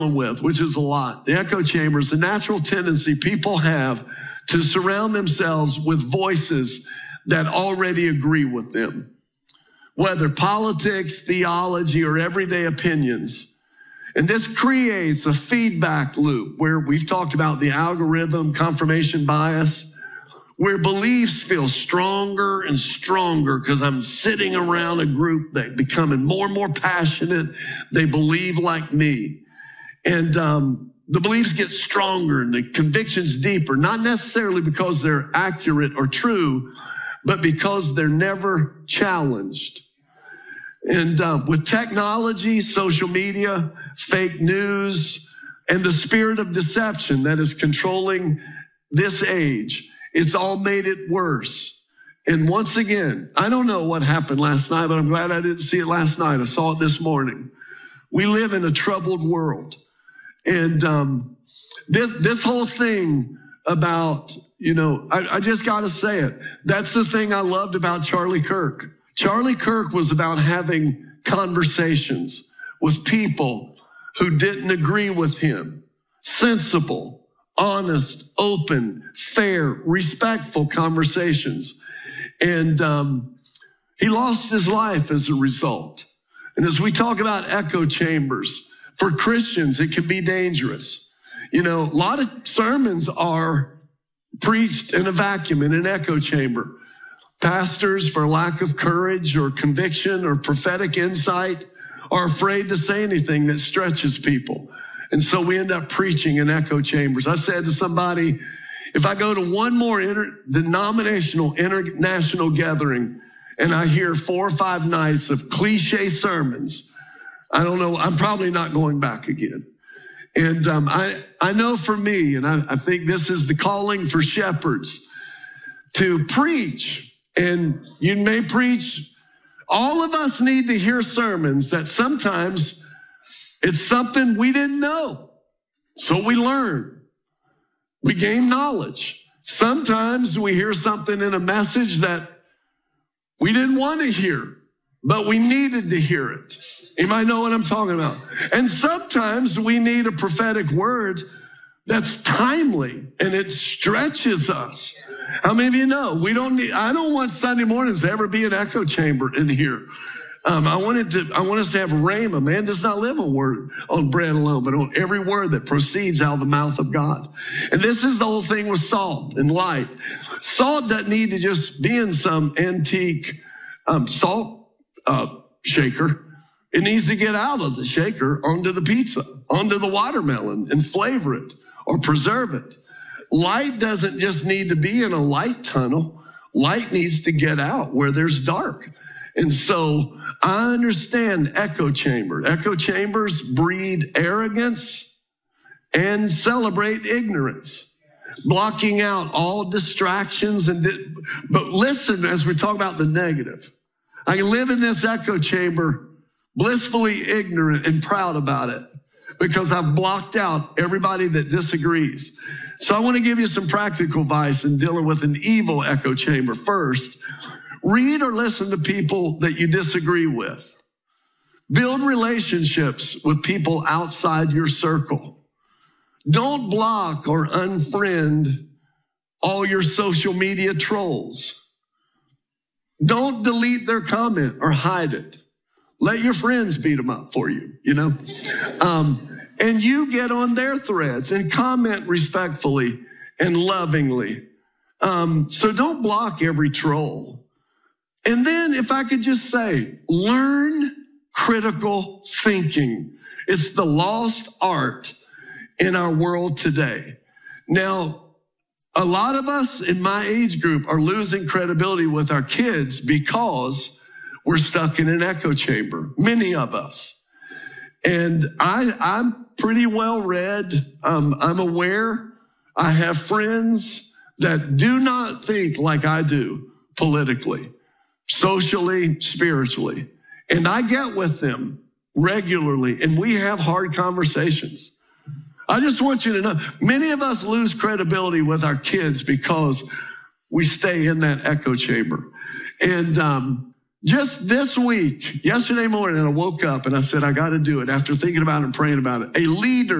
with, which is a lot. The echo chamber is the natural tendency people have to surround themselves with voices that already agree with them, whether politics, theology, or everyday opinions. And this creates a feedback loop where we've talked about the algorithm, confirmation bias, where beliefs feel stronger and stronger because I'm sitting around a group that becoming more and more passionate. They believe like me. And the beliefs get stronger and the convictions deeper, not necessarily because they're accurate or true, but because they're never challenged. And with technology, social media, fake news, and the spirit of deception that is controlling this age, it's all made it worse. And once again, I don't know what happened last night, but I'm glad I didn't see it last night. I saw it this morning. We live in a troubled world. And this whole thing about, I just got to say it. That's the thing I loved about Charlie Kirk. Charlie Kirk was about having conversations with people who didn't agree with him. Sensible, honest, open, fair, respectful conversations. And he lost his life as a result. And as we talk about echo chambers, for Christians, it can be dangerous. A lot of sermons are preached in a vacuum, in an echo chamber. Pastors, for lack of courage or conviction or prophetic insight, are afraid to say anything that stretches people. And so we end up preaching in echo chambers. I said to somebody, if I go to one more interdenominational, international gathering and I hear 4 or 5 nights of cliche sermons, I don't know, I'm probably not going back again. And I know for me, and I think this is the calling for shepherds, to preach. And you may preach, all of us need to hear sermons that sometimes it's something we didn't know. So we learn. We gain knowledge. Sometimes we hear something in a message that we didn't want to hear, but we needed to hear it. You might know what I'm talking about. And sometimes we need a prophetic word that's timely and it stretches us. How many of you know I don't want Sunday mornings to ever be an echo chamber in here. I want us to have rhema. Man does not live on bread alone, but on every word that proceeds out of the mouth of God. And this is the whole thing with salt and light. Salt doesn't need to just be in some antique salt shaker. It needs to get out of the shaker onto the pizza, onto the watermelon, and flavor it or preserve it. Light doesn't just need to be in a light tunnel. Light needs to get out where there's dark. And so I understand echo chamber. Echo chambers breed arrogance and celebrate ignorance, blocking out all distractions. But listen, as we talk about the negative, I can live in this echo chamber blissfully ignorant and proud about it because I've blocked out everybody that disagrees. So I want to give you some practical advice in dealing with an evil echo chamber. First, read or listen to people that you disagree with. Build relationships with people outside your circle. Don't block or unfriend all your social media trolls. Don't delete their comment or hide it. Let your friends beat them up for you, and you get on their threads and comment respectfully and lovingly. So don't block every troll. And then if I could just say, learn critical thinking. It's the lost art in our world today. Now, a lot of us in my age group are losing credibility with our kids because we're stuck in an echo chamber, many of us. And I'm pretty well read. I'm aware. I have friends that do not think like I do politically, socially, spiritually. And I get with them regularly, and we have hard conversations. I just want you to know, many of us lose credibility with our kids because we stay in that echo chamber. And Just this week, yesterday morning, I woke up and I said, I got to do it after thinking about it and praying about it. A leader